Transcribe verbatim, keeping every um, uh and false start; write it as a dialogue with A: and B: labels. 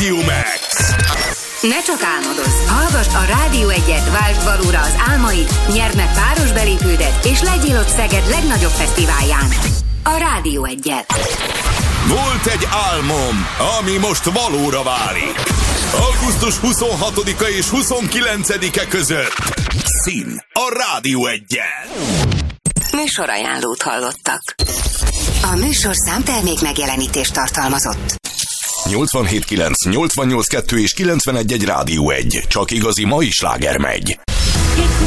A: Max.
B: Ne csak álmodozz, hallgass a Rádió egyet, váltsd valóra az álmaid, nyerd meg páros belépődet, és legyél ott Szeged legnagyobb fesztiválján. A Rádió egyet.
A: Volt egy álmom, ami most valóra válik. augusztus huszonhatodika és huszonkilencedike között. Szín a Rádió egyen.
B: Műsorajánlót hallottak. A műsorszám termék megjelenítést tartalmazott.
A: nyolcvanhét kilenc, nyolcvannyolc kettő és kilencvenegy egy Rádió egy. Csak igazi mai sláger megy.